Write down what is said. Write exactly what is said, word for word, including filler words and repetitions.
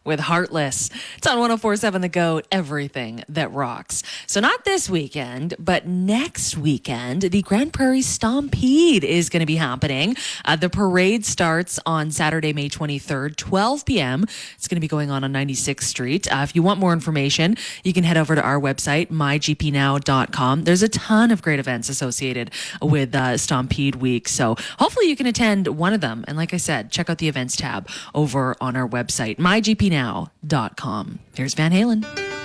with Heartless. It's on one oh four point seven The Goat, everything that rocks. So not this weekend, but next weekend, the Grand Prairie Stompede is going to be happening. Uh, the parade starts on Saturday, May twenty-third, twelve p.m. It's going to be going on on ninety-sixth Street. Uh, if you want more information, you can head over to our website, my g p now dot com. There's a ton of great events associated with uh, Stompede Week. So hopefully you can attend one of them. And like I said, check out the events tab over on our website, my g p now dot com. Here's Van Halen.